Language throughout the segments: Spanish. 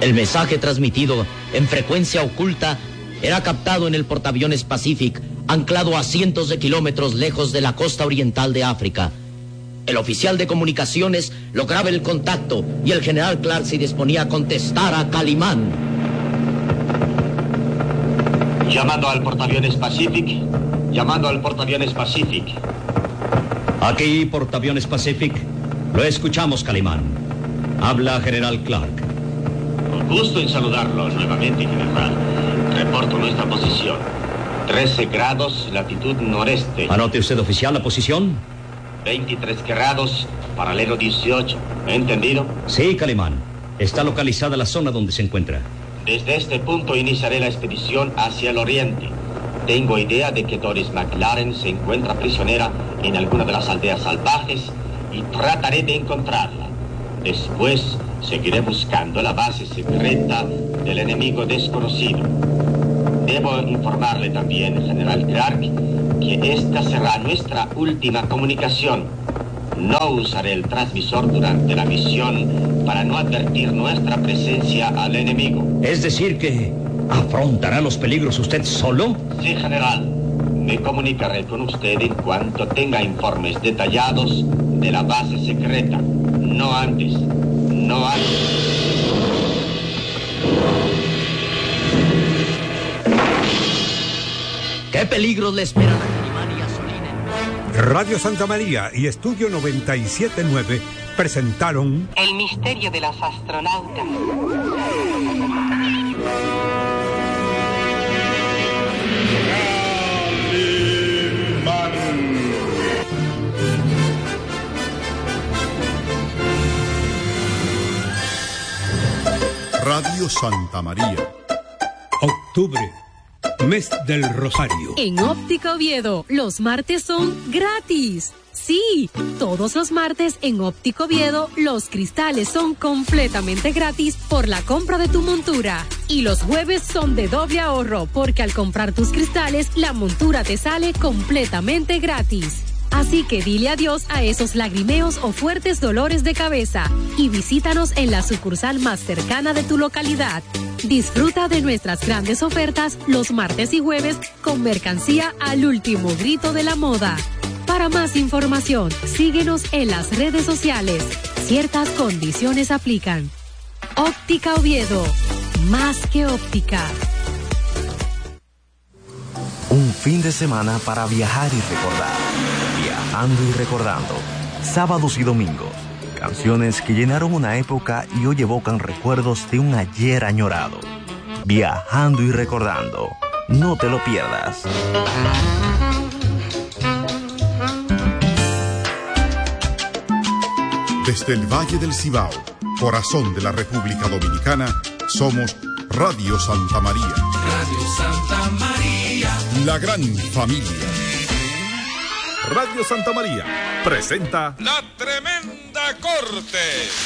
El mensaje transmitido en frecuencia oculta era captado en el portaaviones Pacific, anclado a cientos de kilómetros lejos de la costa oriental de África. El oficial de comunicaciones lograba el contacto y el general Clark se disponía a contestar a Calimán. Llamando al portaaviones Pacific. Llamando al portaaviones Pacific. Aquí, portaaviones Pacific. Lo escuchamos, Calimán. Habla General Clark. Con gusto en saludarlo nuevamente, general. Reporto nuestra posición. 13 grados, latitud noreste. Anote usted, oficial, la posición. 23 grados, paralelo 18. ¿Entendido? Sí, Calimán. Está localizada la zona donde se encuentra. Desde este punto iniciaré la expedición hacia el oriente. Tengo idea de que Doris McLaren se encuentra prisionera en alguna de las aldeas salvajes y trataré de encontrarla. Después seguiré buscando la base secreta del enemigo desconocido. Debo informarle también, general Clark, que esta será nuestra última comunicación. No usaré el transmisor durante la misión para no advertir nuestra presencia al enemigo. Es decir que ¿afrontará los peligros usted solo? Sí, general. Me comunicaré con usted en cuanto tenga informes detallados de la base secreta. No antes. No antes. ¿Qué peligros le esperan a Calimán y a Solinen? Radio Santa María y Estudio 97.9 presentaron El misterio de los astronautas. Radio Santa María. Octubre, mes del Rosario. En Óptica Oviedo, los martes son gratis. Sí, todos los martes en Óptica Oviedo, los cristales son completamente gratis por la compra de tu montura. Y los jueves son de doble ahorro, porque al comprar tus cristales, la montura te sale completamente gratis. Así que dile adiós a esos lagrimeos o fuertes dolores de cabeza y visítanos en la sucursal más cercana de tu localidad. Disfruta de nuestras grandes ofertas los martes y jueves con mercancía al último grito de la moda. Para más información, síguenos en las redes sociales. Ciertas condiciones aplican. Óptica Oviedo, más que óptica. Un fin de semana para viajar y recordar. Viajando y recordando. Sábados y domingos. Canciones que llenaron una época y hoy evocan recuerdos de un ayer añorado. Viajando y recordando. No te lo pierdas. Desde el Valle del Cibao, corazón de la República Dominicana, somos Radio Santa María. Radio Santa María. La gran familia. Radio Santa María presenta La Tremenda Corte.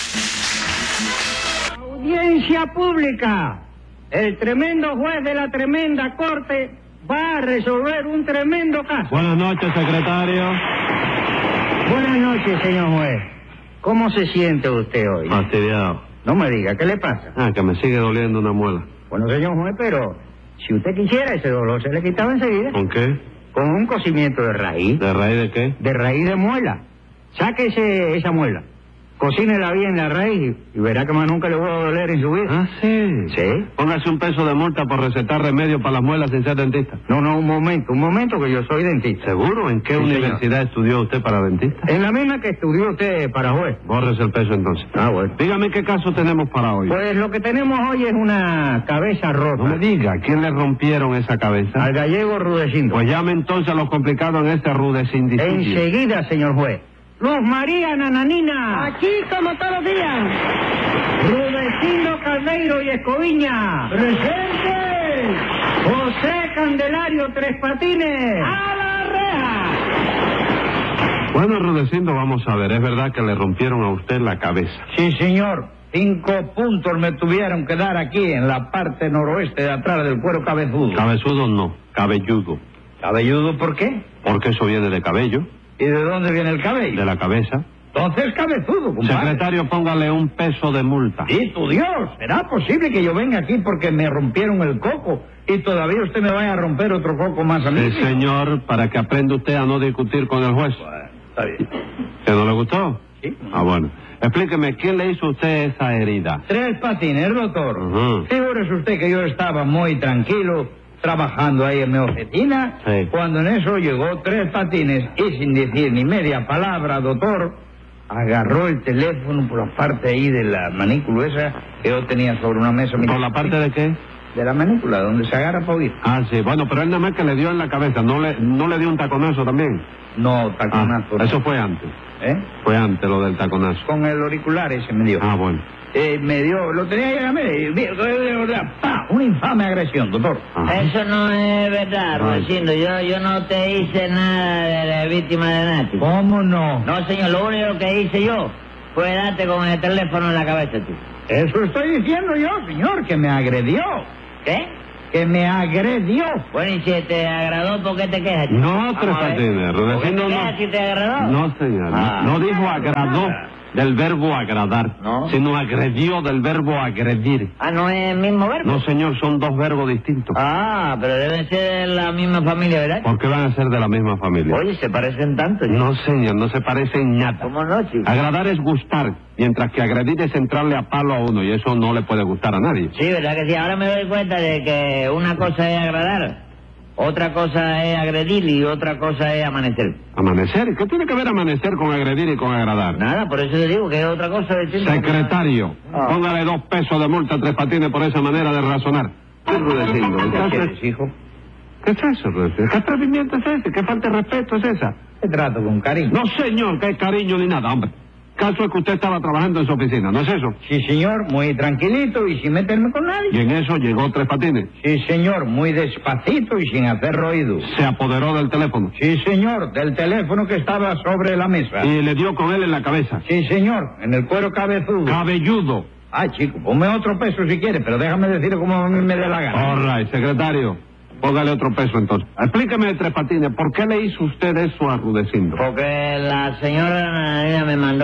Audiencia pública. El tremendo juez de la tremenda corte va a resolver un tremendo caso. Buenas noches, secretario. Buenas noches, señor juez. ¿Cómo se siente usted hoy? Fastidiado. No me diga, ¿qué le pasa? Que me sigue doliendo una muela. Bueno, señor juez, pero si usted quisiera, ese dolor se le quitaba enseguida. ¿Con qué? Con un cocimiento de raíz. ¿De raíz de qué? De raíz de muela. Sáquese esa muela. Cocínela bien la raíz y verá que más nunca le voy a doler en su vida. ¿Ah, sí? Sí. Póngase un peso de multa por recetar remedio para las muelas sin ser dentista. No, un momento que yo soy dentista. ¿Seguro? ¿En qué universidad estudió usted para dentista? En la misma que estudió usted para juez. Bórrese el peso entonces. Bueno. Dígame qué caso tenemos para hoy. Pues lo que tenemos hoy es una cabeza rota. No me diga, ¿quién le rompieron esa cabeza? Al gallego Rudecindo. Pues llame entonces a los complicados en este Rudecindo. Enseguida, señor juez. Luz María Nananina. Aquí como todos los días. Rudecindo Caldeiro y Escoviña. Presente. José Candelario Tres Patines. A la reja. Bueno, Rudecindo, vamos a ver, ¿es verdad que le rompieron a usted la cabeza? Sí, señor. 5 puntos me tuvieron que dar aquí, en la parte noroeste de atrás del cuero cabezudo. Cabezudo no, cabelludo. ¿Cabelludo por qué? Porque eso viene de cabello. ¿Y de dónde viene el cabello? De la cabeza. Entonces, cabezudo, compadre. Secretario, póngale un peso de multa. ¡Y tu Dios! ¿Será posible que yo venga aquí porque me rompieron el coco y todavía usted me vaya a romper otro coco más a mí? Sí, señor, para que aprenda usted a no discutir con el juez. Bueno, está bien. ¿Que no le gustó? Sí. Ah, bueno. Explíqueme, ¿quién le hizo a usted esa herida? 3 Patines, doctor. Figúrese usted que yo estaba muy tranquilo trabajando ahí en mi oficina, sí, cuando en eso llegó 3 Patines y sin decir ni media palabra, doctor, agarró el teléfono por la parte ahí de la manícula esa que yo tenía sobre una mesa. ¿Por la parte de qué? De la manícula, donde se agarra para oír. Ah, sí, bueno, pero él nada más que le dio en la cabeza, no le dio un taconazo también. No, taconazo. No. Eso fue antes. ¿Eh? Fue antes lo del taconazo. Con el auricular ese me dio. Ah, bueno. Me dio, lo tenía ahí en la mesa, ¡pah! Una infame agresión, doctor. Ajá. Eso no es verdad, Rudecindo. Yo no te hice nada de la víctima de Nati. ¿Cómo no? No, señor, lo único que hice yo fue darte con el teléfono en la cabeza, tú. Eso estoy diciendo yo, señor, que me agredió. ¿Qué? Que me agredió. Bueno, y si te agradó, ¿por qué te quejas, chico? No, Tres Patines, Rudecindo, ¿Por qué te quejas si te agradó? No, señor, no dijo agradó del verbo agradar, sino agredió del verbo agredir. Ah, ¿no es el mismo verbo? No, señor, son 2 verbos distintos. Ah, pero deben ser de la misma familia, ¿verdad? ¿Por qué van a ser de la misma familia? Oye, se parecen tanto, chico. No, señor, no se parecen nada. ¿Cómo no, chico? Agradar es gustar, mientras que agredir es entrarle a palo a uno, y eso no le puede gustar a nadie. Sí, ¿verdad que sí? Ahora me doy cuenta de que una cosa es agradar, otra cosa es agredir y otra cosa es amanecer. ¿Amanecer? ¿Qué tiene que ver amanecer con agredir y con agradar? Nada, por eso te digo que es otra cosa distinta. Secretario, póngale 2 pesos de multa a Tres Patines por esa manera de razonar. ¿Qué es Rudecindo? ¿Qué quieres, hijo? ¿Qué es eso, Rudecindo? ¿Qué atrevimiento es ese? ¿Qué falta de respeto es esa? Te trato con cariño. No, señor, que hay cariño ni nada, hombre. Caso es que usted estaba trabajando en su oficina, ¿no es eso? Sí, señor, muy tranquilito y sin meterme con nadie. Y en eso llegó Tres Patines. Sí, señor, muy despacito y sin hacer ruido. Se apoderó del teléfono. Sí, señor, del teléfono que estaba sobre la mesa. Y le dio con él en la cabeza. Sí, señor, en el cuero cabezudo. Cabelludo. Ay, chico, ponme otro peso si quiere, pero déjame decirle como a mí me dé la gana. All right, secretario. Póngale otro peso entonces. Explíqueme, Tres Patines, ¿por qué le hizo usted eso a Rudecindo? Porque la señora ella me mandó...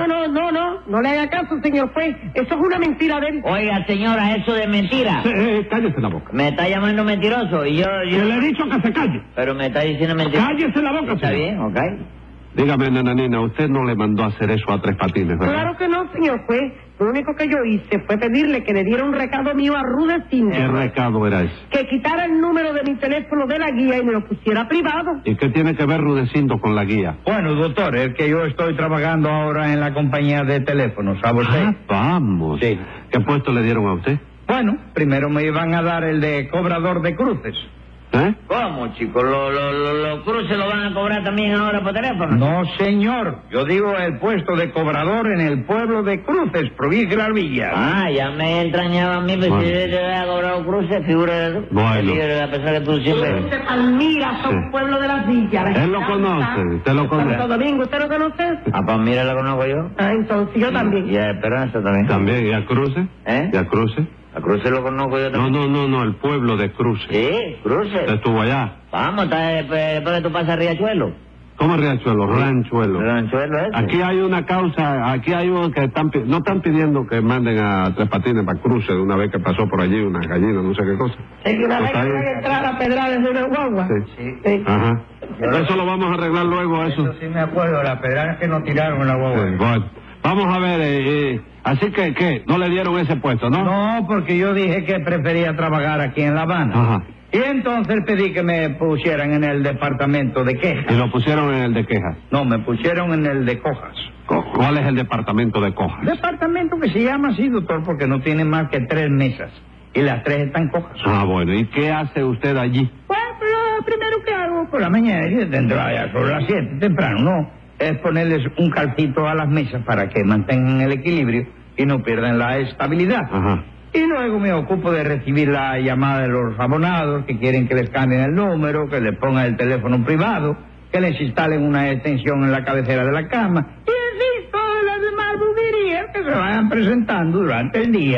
No le haga caso, señor juez. Eso es una mentira de él. Oiga, señora, eso de mentira. Cállese la boca. Me está llamando mentiroso y yo... Que le he dicho que se calle. Pero me está diciendo mentiroso. Cállese la boca, Está señor. bien, ok. Dígame, nananina, usted no le mandó a hacer eso a Tres Patines, ¿verdad? Claro que no, señor juez. Lo único que yo hice fue pedirle que le diera un recado mío a Rudecindo. ¿Qué recado era ese? Que quitara el número de mi teléfono de la guía y me lo pusiera privado. ¿Y qué tiene que ver Rudecindo con la guía? Bueno, doctor, es que yo estoy trabajando ahora en la compañía de teléfonos, ¿sabe usted? Ah, vamos. Sí. ¿Qué puesto le dieron a usted? Bueno, primero me iban a dar el de cobrador de cruces. ¿Eh? ¿Cómo, chico? ¿Los cruces lo van a cobrar también ahora por teléfono? No, señor. Yo digo el puesto de cobrador en el pueblo de Cruces, provincia de Las Villas. Ah, ya me entrañaba a mí, pero si yo te había cobrado cruces, figura de tú. Bueno. A pesar que tú siempre... De Palmira, son pueblo de Las Villas. Él lo conoce, usted lo conoce. Santo Domingo, ¿usted lo conoce? Ah, pues mira, la conozco yo. Ah, entonces yo también. Y a Esperanza también. También, ¿y a Cruce? ¿Eh? ¿Y a Cruce? A Cruces lo conozco yo también. No, el pueblo de Cruce. Sí, Cruces. ¿Usted estuvo allá? Vamos, está después que tú pasas a Riachuelo. ¿Cómo es Riachuelo? Ranchuelo. Ranchuelo ese. Aquí hay una causa, aquí hay uno que no están pidiendo que manden a Tres Patines para Cruce de una vez que pasó por allí una gallina, no sé qué cosa. Es que una vez ¿Está que bien? van a entrar a pedradas de una guagua. Sí. Ajá. Eso lo vamos a arreglar luego, eso. Sí me acuerdo, las pedradas que nos tiraron en la guagua. Sí, bueno. Vamos a ver, así que, ¿qué? No le dieron ese puesto, ¿no? No, porque yo dije que prefería trabajar aquí en La Habana. Ajá. Y entonces pedí que me pusieran en el departamento de quejas. Y lo pusieron en el de quejas. No, me pusieron en el de cojas. ¿Cuál es el departamento de cojas? Departamento que se llama así, doctor, porque no tiene más que 3 mesas. Y las 3 están cojas. Ah, bueno. ¿Y qué hace usted allí? Pues lo primero que hago por la mañana, y tendrá ya sobre las 7 temprano, ¿no? Es ponerles un calcito a las mesas para que mantengan el equilibrio y no pierdan la estabilidad. Ajá. Y luego me ocupo de recibir la llamada de los abonados que quieren que les cambien el número, que les pongan el teléfono privado, que les instalen una extensión en la cabecera de la cama. Y así todas las demás buguerías que se vayan presentando durante el día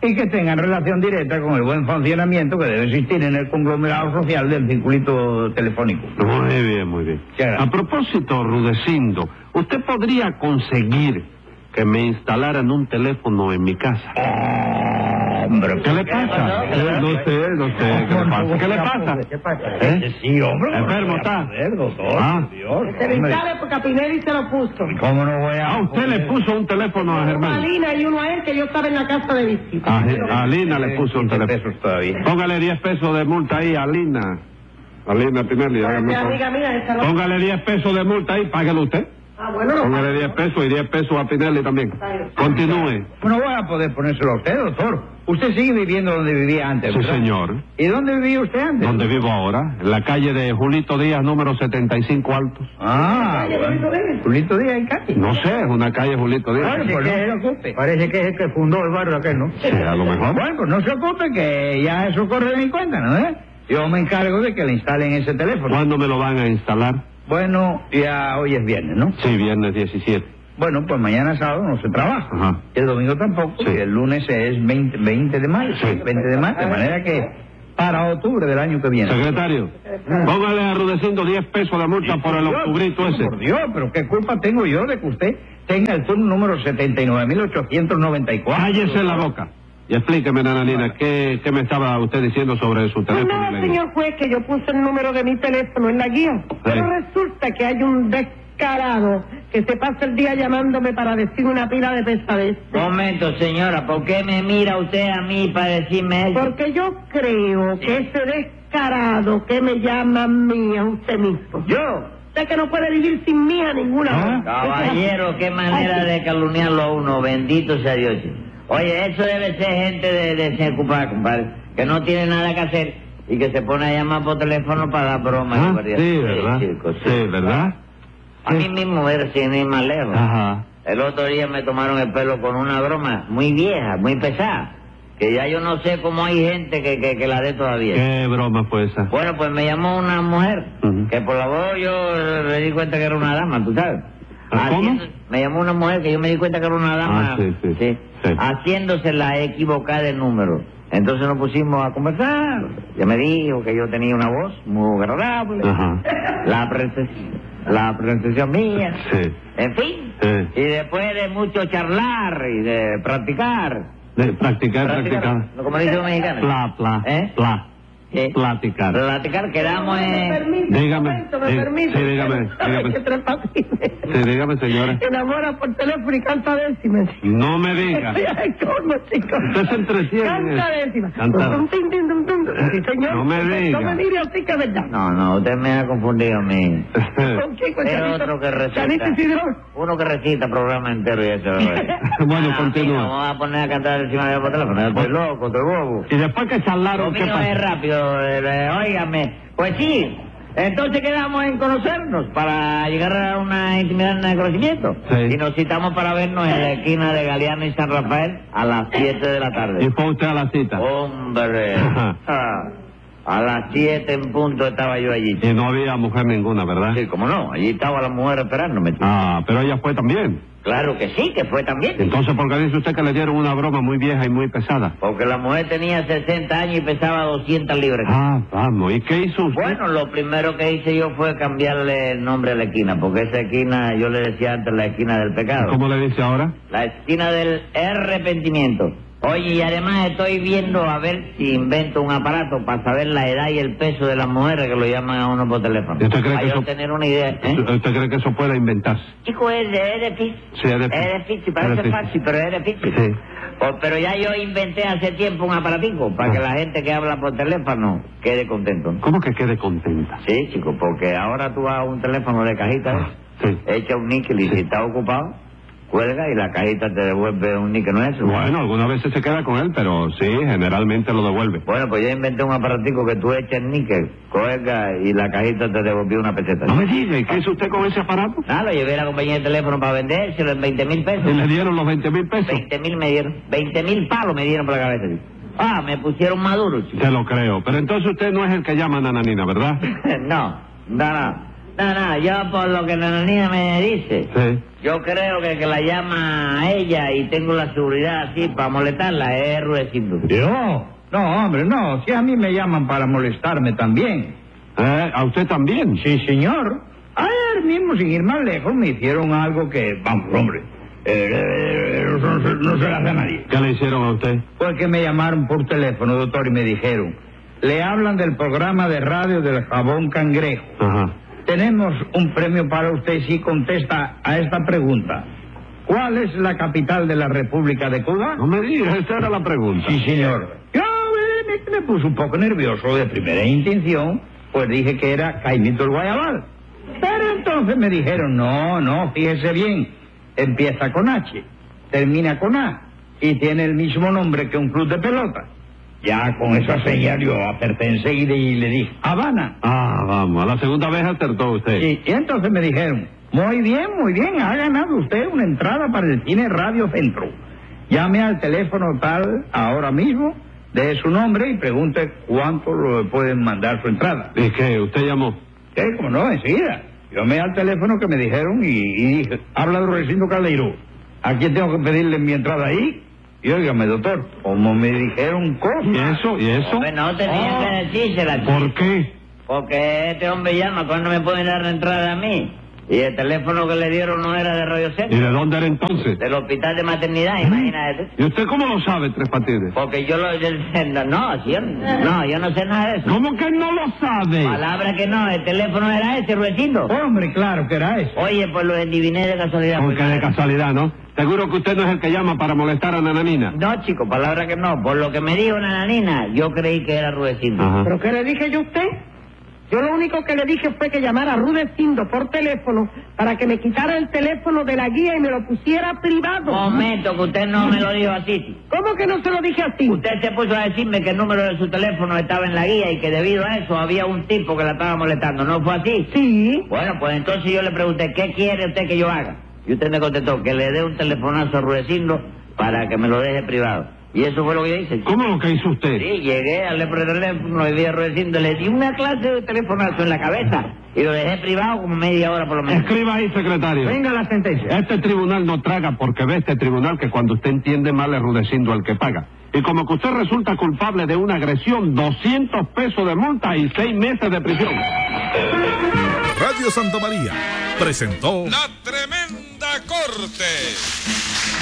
y que tengan relación directa con el buen funcionamiento que debe existir en el conglomerado social del circulito telefónico. Muy bien, muy bien. A propósito, Rudecindo, ¿usted podría conseguir que me instalaran un teléfono en mi casa? Hombre, ¿qué le pasa? No sé, ¿qué le pasa? ¿Qué le pasa? ¿Qué pasa? ¿Eh? Sí, hombre. ¿Enfermo está? Doctor, Dios. Se le instale porque a Pinelli se lo puso. ¿Cómo no voy a...? Usted le puso un teléfono a A Germán. Lina y uno a él que yo estaba en la casa de visita. A Lina le puso un teléfono. pesos todavía. Póngale 10 pesos de multa ahí a Lina. A Lina Pinelli, hágame favor. Amiga mía, esa no... Póngale 10 pesos de multa ahí, páguelo usted. Ah, bueno, no. Póngale 10 pesos y 10 pesos a Pinelli también. Continúe. No voy a poder ponérselo a usted, doctor. Usted sigue viviendo donde vivía antes, Sí, ¿verdad? señor. ¿Y dónde vivía usted antes? ¿Dónde vivo ahora? En la calle de Julito Díaz, número 75 Altos. Ah, bueno. Julito Díaz en calle. No sé, es una calle Julito Díaz. Bueno, pues no se ocupe. Parece que es el que fundó el barrio aquel, ¿no? Sí, a lo mejor. Bueno, pues no se ocupe que ya eso corre de mi cuenta, ¿no? Yo me encargo de que le instalen ese teléfono. ¿Cuándo me lo van a instalar? Bueno, ya hoy es viernes, ¿no? Sí, viernes 17. Bueno, pues mañana sábado no se trabaja. Ajá. El domingo tampoco. Sí. Y el lunes es 20 de mayo. Sí. 20 de mayo, de manera que para octubre del año que viene. Secretario, póngale a Rudecindo 10 pesos de multa por el octubrito ese. Por Dios, pero ¿qué culpa tengo yo de que usted tenga el turno número 79.894? Cállese la boca. Y explíqueme, Nananina, ¿qué me estaba usted diciendo sobre su teléfono? No, señor juez, que yo puse el número de mi teléfono en la guía. Pero resulta que hay un descarado que se pasa el día llamándome para decir una pila de pesadez. Momento, señora, ¿por qué me mira usted a mí para decirme eso? Porque yo creo que ese descarado que me llama a mí, a usted mismo. ¿Yo? Usted que no puede vivir sin mí a ninguna hora. Caballero, qué manera de calumniarlo a uno, bendito sea Dios. Oye, eso debe ser gente de desocupada, compadre, que no tiene nada que hacer y que se pone a llamar por teléfono para dar bromas. Sí, ¿verdad? Sí, ¿verdad? A mí mismo era sin ir más lejos. Ajá. El otro día me tomaron el pelo con una broma muy vieja, muy pesada, que ya yo no sé cómo hay gente que la dé todavía. ¿Qué broma fue esa? Bueno, pues me llamó una mujer, que por la voz yo me di cuenta que era una dama, ¿tú sabes? ¿Cómo? Me llamó una mujer que yo me di cuenta que era una dama. Sí. Haciéndose la equivocada de número. Entonces nos pusimos a conversar. Ella me dijo que yo tenía una voz muy agradable. Ajá. La pronunciación mía. Sí. En fin. Sí. Y después de mucho charlar y de practicar. Practicar. Como dice un mexicano. Platicar, quedamos en... Dígame. ¿Me permite? Sí, dígame. Sí, dígame, señora. Enamora por teléfono y canta décimas. No me diga. ¿Cómo, chico? Usted se entretiene. Canta décimas. Cantar. Sí, señor. No me diga. No me mire así que es verdad. No, usted me ha confundido a mí. ¿Con qué? ¿Con Es Chanito? otro que recita. ¿Chanito Isidro? Uno que recita programa entero y eso. Bueno, continúa. No vamos a poner a cantar encima del teléfono. Yo estoy loco, estoy bobo. Y después que charlaron, Lo ¿qué mío es pasó? rápido, óigame. Pues sí, entonces quedamos en conocernos para llegar a una intimidad en el conocimiento. Sí. Y nos citamos para vernos en la esquina de Galeano y San Rafael a las 7 de la tarde. ¿Y fue usted a la cita? Hombre, a las 7 en punto estaba yo allí. Y no había mujer ninguna, ¿verdad? Sí, cómo no, allí estaba la mujer esperándome. Pero ella fue también. Claro que sí, que fue también. Entonces, ¿por qué dice usted que le dieron una broma muy vieja y muy pesada? Porque la mujer tenía 60 años y pesaba 200 libras. Vamos. ¿Y qué hizo usted? Bueno, lo primero que hice yo fue cambiarle el nombre a la esquina, porque esa esquina, yo le decía antes la esquina del pecado. ¿Cómo le dice ahora? La esquina del arrepentimiento. Oye, y además estoy viendo a ver si invento un aparato para saber la edad y el peso de las mujeres que lo llaman a uno por teléfono. ¿Usted cree para que yo eso... tener una idea, ¿Usted cree que eso pueda inventarse? Chico, es difícil. Sí, es difícil. Es difícil, parece fácil, pero es difícil. Sí. Pero ya yo inventé hace tiempo un aparatico para que la gente que habla por teléfono quede contento. ¿Cómo que quede contenta? Sí, chico, porque ahora tú vas a un teléfono de cajita, echa un níquel y si está ocupado, cuelga y la cajita te devuelve un níquel, ¿no es eso? Bueno, algunas veces se queda con él, pero sí, generalmente lo devuelve. Bueno, pues yo inventé un aparatico que tú echas el níquel, cuelga y la cajita te devolvió una peseta. No me diga, ¿y qué hizo usted con ese aparato? Nada, lo llevé a la compañía de teléfono para vendérselo en 20,000 pesos. ¿Y le dieron los 20,000 pesos? 20,000 me dieron. 20,000 palos me dieron por la cabeza, chico. Me pusieron maduro, chico. Se lo creo. Pero entonces usted no es el que llama a Nananina, ¿verdad? No. No, yo por lo que Nananina me dice, Sí. yo creo que el que la llama a ella y tengo la seguridad así para molestarla es Rudecindo. ¿Yo? No, hombre, no. Si a mí me llaman para molestarme también. ¿A usted también? Sí, señor. Ayer mismo, sin ir más lejos, me hicieron algo que, vamos, hombre, no se lo hace a nadie. ¿Qué le hicieron a usted? Pues que me llamaron por teléfono, doctor, y me dijeron, le hablan del programa de radio del jabón cangrejo. Ajá. Tenemos un premio para usted si contesta a esta pregunta. ¿Cuál es la capital de la República de Cuba? No me digas, esa era la pregunta. Sí, señor. Yo me puse un poco nervioso de primera intención, pues dije que era Caimito el Guayabal. Pero entonces me dijeron, no, fíjese bien, empieza con H, termina con A, y tiene el mismo nombre que un club de pelota. Ya con esa señal yo acerté enseguida y le dije, Habana. Ah, vamos, a la segunda vez acertó usted. Sí, y entonces me dijeron, muy bien, ha ganado usted una entrada para el Cine Radio Centro. Llame al teléfono tal ahora mismo, dé su nombre y pregunte cuánto le pueden mandar su entrada. ¿Y qué? ¿Usted llamó? ¿Qué? ¿Cómo no? Enseguida. Llamé al teléfono que me dijeron y dije, habla de Rudecindo Caldeiro. ¿A quién tengo que pedirle mi entrada ahí? Y óigame, doctor, como me dijeron cosas. ¿Y eso? Hombre, no tenía que decírsela. ¿Por qué? Porque este hombre llama, cuando me pueden dar la entrada a mí. Y el teléfono que le dieron no era de Radio Centro. ¿Y de dónde era entonces? Del hospital de maternidad, imagínate. ¿Y usted cómo lo sabe, Tres Patines? Porque yo yo no sé nada de eso. ¿Cómo que no lo sabe? Palabra que no, el teléfono era ese, Rudecindo. Hombre, claro que era ese. Oye, pues lo endiviné de casualidad. Porque de casualidad, ¿no? Seguro que usted no es el que llama para molestar a Nananina. No, chico, palabra que no. Por lo que me dijo Nananina, yo creí que era Rudecindo. Ajá. ¿Pero qué le dije yo a usted? Yo lo único que le dije fue que llamara a Rudecindo por teléfono para que me quitara el teléfono de la guía y me lo pusiera privado. Momento, que usted no me lo dijo así. ¿Cómo que no se lo dije así? Usted se puso a decirme que el número de su teléfono estaba en la guía y que debido a eso había un tipo que la estaba molestando. ¿No fue así? Sí. Bueno, pues entonces yo le pregunté, ¿qué quiere usted que yo haga? Y usted me contestó que le dé un telefonazo a Rudecindo para que me lo deje privado. Y eso fue lo que yo hice. ¿Cómo lo que hizo usted? Sí, llegué, hablé por el teléfono y vi a Rudecindo, le di una clase de telefonazo en la cabeza y lo dejé privado como media hora por lo menos. Escriba ahí, secretario. Venga la sentencia. Este tribunal no traga porque ve este tribunal que cuando usted entiende mal es Rudecindo el que paga. Y como que usted resulta culpable de una agresión, 200 pesos de multa y 6 meses de prisión. Radio Santa María presentó La Tremenda Corte.